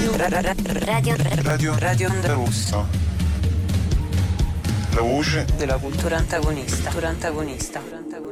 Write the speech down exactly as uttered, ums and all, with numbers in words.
Radio Radio Radio Onda Rossa. La voce della cultura antagonista. Cultura antagonista.